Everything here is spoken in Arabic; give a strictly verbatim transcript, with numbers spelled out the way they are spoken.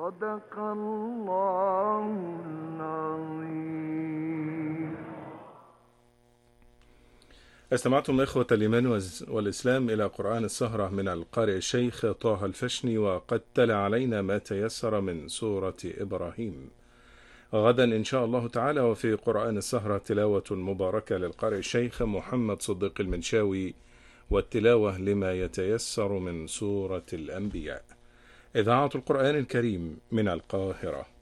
صدق الله العظيم. استمعتم إخوة الإيمان والإسلام إلى قرآن السهرة من القارئ الشيخ طه الفشني، وقد تلا علينا ما تيسر من سورة إبراهيم. غدا إن شاء الله تعالى وفي قرآن السهرة تلاوة مباركة للقارئ الشيخ محمد صديق المنشاوي، والتلاوة لما يتيسر من سورة الأنبياء. إذاعة القرآن الكريم من القاهرة.